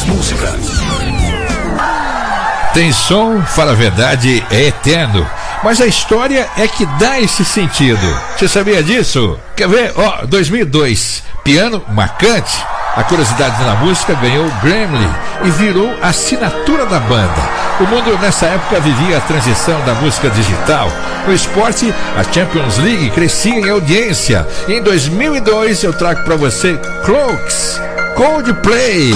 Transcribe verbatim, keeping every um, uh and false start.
músicas. Tem som, fala a verdade, é eterno. Mas a história é que dá esse sentido. Você sabia disso? Quer ver? Ó, oh, dois mil e dois, piano marcante. A curiosidade na música ganhou o Grammy e virou a assinatura da banda. O mundo nessa época vivia a transição da música digital. No esporte, a Champions League crescia em audiência. Em dois mil e dois eu trago para você Cloaks, Coldplay.